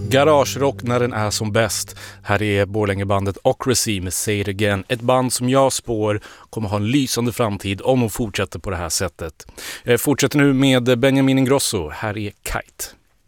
Garagerock när den är som bäst. Här är Borlängebandet Ocracy med Say It Again. Ett band som jag spår kommer ha en lysande framtid om de fortsätter på det här sättet. Fortsätter nu med Benjamin Ingrosso. Här är Kite.